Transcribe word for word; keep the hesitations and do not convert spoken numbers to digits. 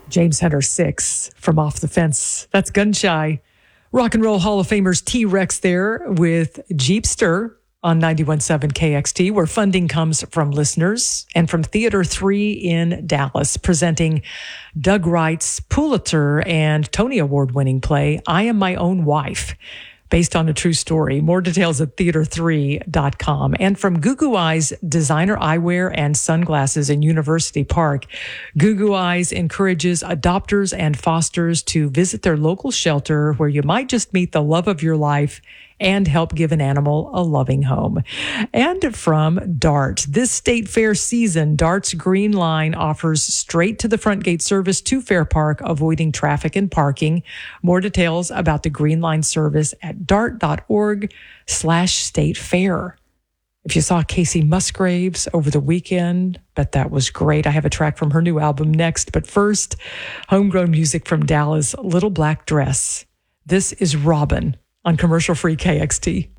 James Hunter six from Off the Fence. That's Gunshy. Rock and Roll Hall of Famers T-Rex there with Jeepster on ninety-one point seven K X T, where funding comes from listeners, and from Theater three in Dallas, presenting Doug Wright's Pulitzer and Tony Award-winning play, I Am My Own Wife, based on a true story. More details at theater three dot com. And from Goo Goo Eyes Designer Eyewear and Sunglasses in University Park, Goo Goo Eyes encourages adopters and fosters to visit their local shelter where you might just meet the love of your life and help give an animal a loving home. And from DART, this state fair season, DART's Green Line offers straight to the front gate service to Fair Park, avoiding traffic and parking. More details about the Green Line service at dart.org slash state fair. If you saw Casey Musgraves over the weekend, bet that was great. I have a track from her new album next. But first, homegrown music from Dallas, Little Black Dress. This is Robin on Commercial Free K X T.